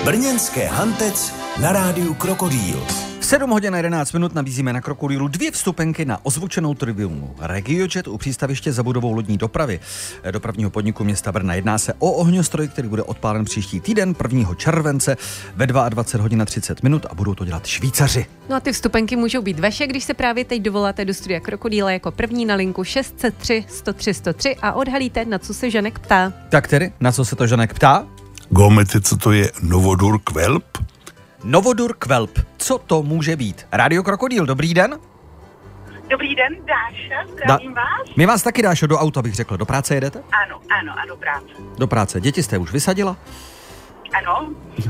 Brněnské Hantec na rádiu Krokodýl. V 7 hodin 11 minut nabízíme na Krokodýlu 2 vstupenky na ozvučenou tribunu RegioJet u přístaviště za budovou lodní dopravy dopravního podniku města Brna. Jedná se o ohňostroj, který bude odpálen příští týden 1. července ve 22 hodin a 30 minut a budou to dělat Švýcaři. No a ty vstupenky můžou být vaše, když se právě teď dovoláte do studia Krokodýla jako první na linku 603 103 103 a odhalíte, na co se Žanek ptá. Tak tedy, na co se to Žanek ptá? Gomete, co to je Novodur Kvelp? Novodur Kvelp. Co to může být? Rádio Krokodýl, dobrý den. Dobrý den, Dáša, zdravím vás. My vás taky, Dášo, do auta bych řekl. Do práce jedete? Ano, a do práce. Do práce. Děti jste už vysadila? Ano.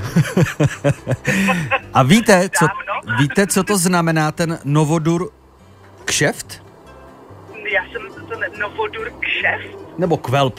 A víte, co to znamená ten Novodur kšeft? Já jsem to Novodur kšeft. Nebo Kvelp?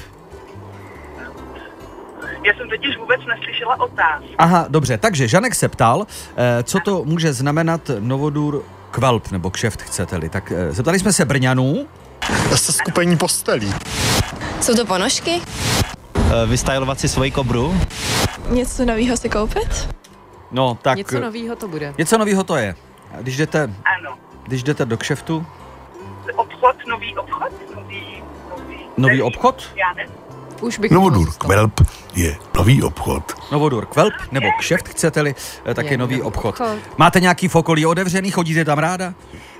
Já jsem totiž vůbec neslyšela otázku. Aha, dobře, takže Žanek se ptal, co to může znamenat Novodur Kvelp, nebo kšeft chcete-li. Tak zeptali jsme se Brňanů. Se skupení postelí. Jsou to ponožky? Vystylovat si svoji kobru? Něco novýho si koupit? No, tak... Něco novýho to bude. Něco novýho to je. A Ano. Když jdete do kšeftu... Nový obchod? Nový obchod? Já nevím. Už bych Novodur Kvelp je nový obchod. Novodur Kvelp, nebo kšeft chcete-li, tak je nový obchod. Máte nějaký v okolí otevřený, chodíte tam ráda?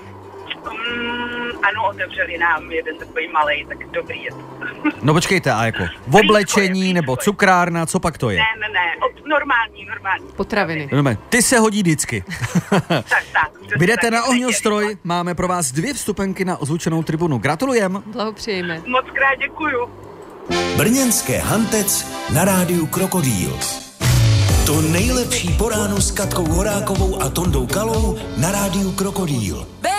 Ano, otevřeli nám jeden takový malej, tak dobrý je to. No počkejte, a jako v oblečení nebo cukrárna, co pak to je? Ne, normální. Potraviny. Ty se hodí vždycky. Tak. Vydete na ohňostroj, máme pro vás 2 vstupenky na ozvučenou tribunu. Gratulujem. Blahopřejeme. Moc krát děkuju. Brněnské Hantec na rádiu Krokodýl. To nejlepší po ránu s Katkou Horákovou a Tondou Kalou na rádiu Krokodýl.